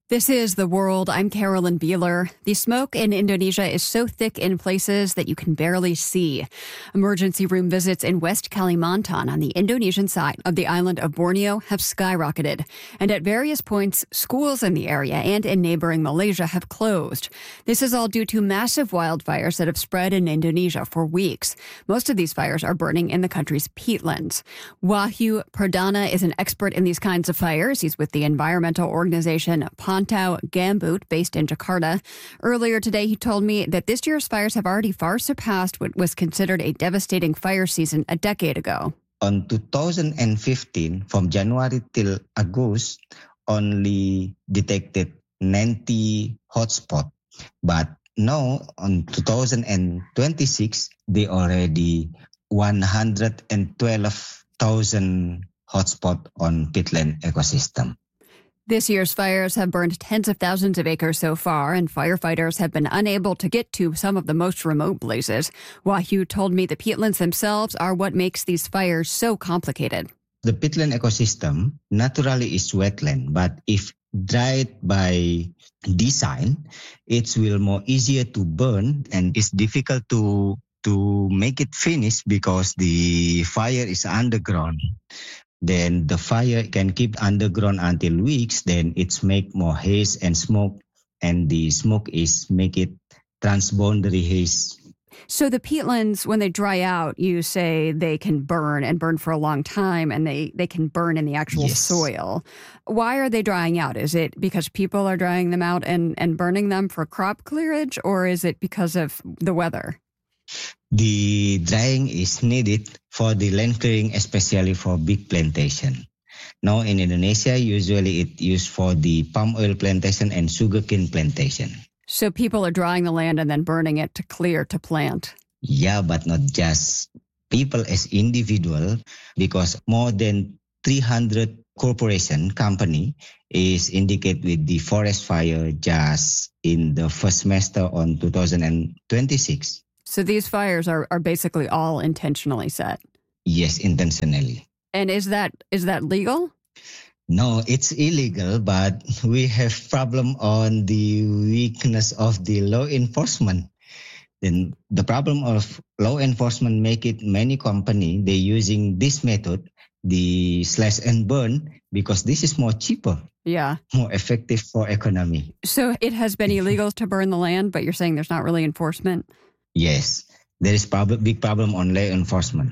This is The World. I'm Carolyn Beeler. The smoke in Indonesia is so thick in places that you can barely see. Emergency room visits in West Kalimantan on the Indonesian side of the island of Borneo have skyrocketed. And at various points, schools in the area and in neighboring Malaysia have closed. This is all due to massive wildfires that have spread in Indonesia for weeks. Most of these fires are burning in the country's peatlands. Wahyu Perdana is an expert in these kinds of fires. He's with the environmental organization Pantau Gambut, based in Jakarta. Earlier today, he told me that this year's fires have already far surpassed what was considered a devastating fire season a decade ago. On 2015, from January till August, only detected 90 hotspots. But now, on 2026, they already 112,000 hotspots on peatland ecosystem. This year's fires have burned tens of thousands of acres so far, and firefighters have been unable to get to some of the most remote blazes. Wahyu told me the peatlands themselves are what makes these fires so complicated. The peatland ecosystem naturally is wetland, but if dried by design, it will more easier to burn, and it's difficult to make it finish because the fire is underground. Then the fire can keep underground until weeks. Then it's make more haze and smoke, and the smoke is make it transboundary haze. So the peatlands, when they dry out, you say they can burn and burn for a long time, and they can burn in the actual soil. Why are they drying out? Is it because people are drying them out and burning them for crop clearage, or is it because of the weather? The drying is needed for the land clearing, especially for big plantation. Now in Indonesia, usually it used for the palm oil plantation and sugarcane plantation. So people are drying the land and then burning it to clear to plant. Yeah, but not just people as individual, because more than 300 corporation company is indicated with the forest fire just in the first semester on 2026. So these fires are basically all intentionally set? Yes, intentionally. And is that legal? No, it's illegal, but we have problem on the weakness of the law enforcement. Then the problem of law enforcement make it many company, they using this method, the slash and burn, because this is more cheaper. Yeah. More effective for economy. So it has been illegal to burn the land, but you're saying there's not really enforcement? Yes, there is big problem on law enforcement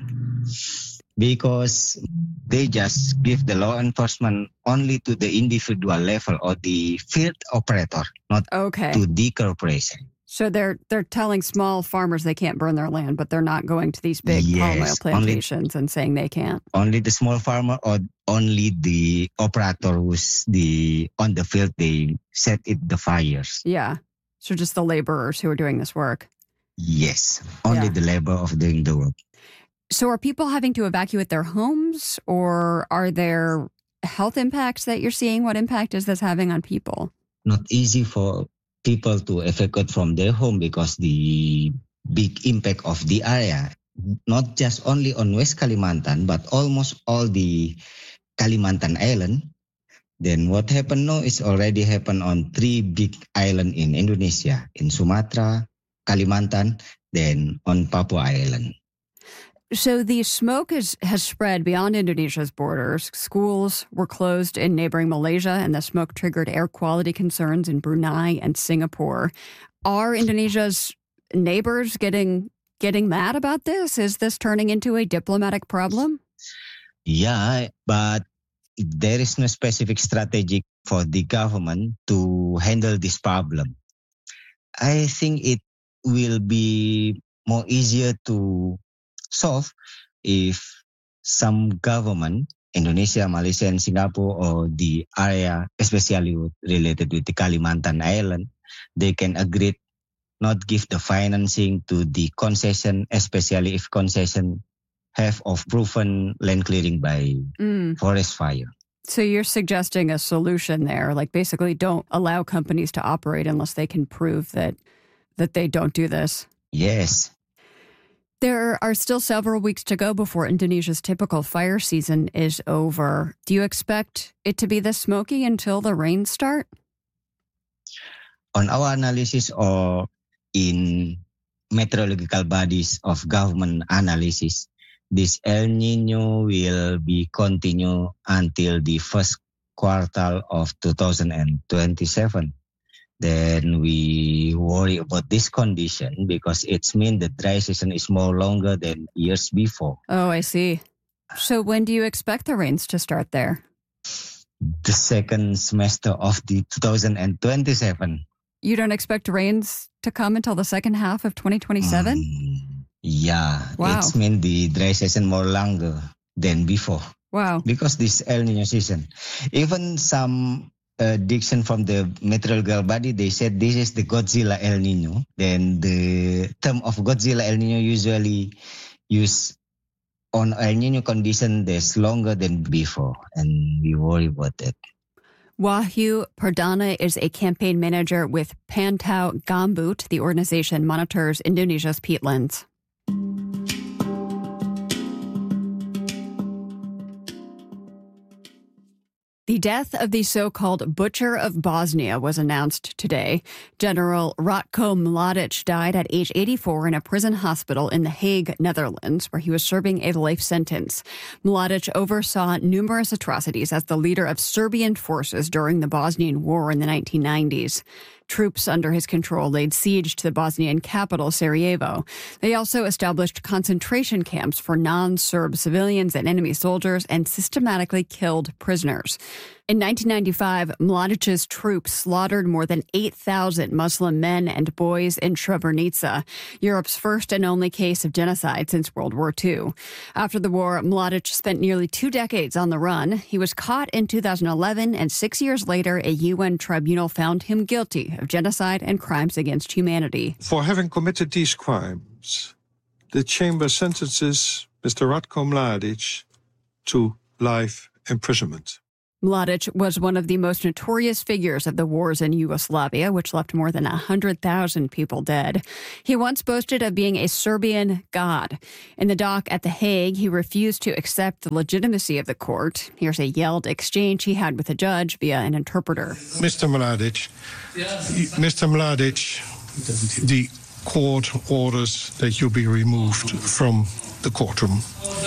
because they just give the law enforcement only to the individual level or the field operator, not to the corporation. So they're telling small farmers they can't burn their land, but they're not going to these big palm oil plantations and saying they can't. Only the small farmer or only the operator who's on the field, they set the fires. Yeah, so just the laborers who are doing this work. Yes, only the labor of doing the work. So are people having to evacuate their homes, or are there health impacts that you're seeing? What impact is this having on people? Not easy for people to evacuate from their home because the big impact of the area, not just only on West Kalimantan, but almost all the Kalimantan Island. Then what happened now is already happened on 3 big islands in Indonesia, in Sumatra, Kalimantan, then on Papua Island. So the smoke has spread beyond Indonesia's borders. Schools were closed in neighboring Malaysia, and the smoke triggered air quality concerns in Brunei and Singapore. Are Indonesia's neighbors getting mad about this? Is this turning into a diplomatic problem? Yeah, but there is no specific strategy for the government to handle this problem. I think it will be more easier to solve if some government, Indonesia, Malaysia, and Singapore, or the area, especially related with the Kalimantan Island, they can agree not give the financing to the concession, especially if concession have of proven land clearing by forest fire. So you're suggesting a solution there, like basically don't allow companies to operate unless they can prove that they don't do this? Yes. There are still several weeks to go before Indonesia's typical fire season is over. Do you expect it to be this smoky until the rains start? on our analysis or in meteorological bodies of government analysis, this El Nino will be continue until the first quarter of 2027. Then we worry about this condition because it means the dry season is more longer than years before. Oh, I see. So when do you expect the rains to start there? The second semester of the 2027. You don't expect rains to come until the second half of 2027? Yeah, Wow. It means the dry season more longer than before. Wow. Because this El Nino season. Even some diction from the meteorological body, they said this is the Godzilla El Nino. Then the term of Godzilla El Nino usually used on El Nino condition that's longer than before. And we worry about that. Wahyu Perdana is a campaign manager with Pantau Gambut. The organization monitors Indonesia's peatlands. The death of the so-called Butcher of Bosnia was announced today. General Ratko Mladic died at age 84 in a prison hospital in The Hague, Netherlands, where he was serving a life sentence. Mladic oversaw numerous atrocities as the leader of Serbian forces during the Bosnian War in the 1990s. Troops under his control laid siege to the Bosnian capital, Sarajevo. They also established concentration camps for non-Serb civilians and enemy soldiers and systematically killed prisoners. In 1995, Mladic's troops slaughtered more than 8,000 Muslim men and boys in Srebrenica, Europe's first and only case of genocide since World War II. After the war, Mladic spent nearly 2 decades on the run. He was caught in 2011, and 6 years later, a UN tribunal found him guilty of genocide and crimes against humanity. For having committed these crimes, the chamber sentences Mr. Ratko Mladic to life imprisonment. Mladic was one of the most notorious figures of the wars in Yugoslavia, which left more than 100,000 people dead. He once boasted of being a Serbian god. In the dock at The Hague, he refused to accept the legitimacy of the court. Here's a yelled exchange he had with a judge via an interpreter. Mr. Mladic, the court orders that you be removed from the courtroom.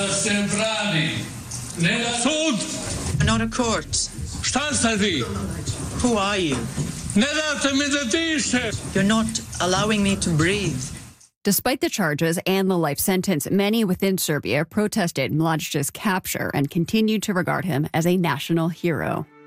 Not a court. Who are you? You're not allowing me to breathe. Despite the charges and the life sentence, many within Serbia protested Mladic's capture and continued to regard him as a national hero.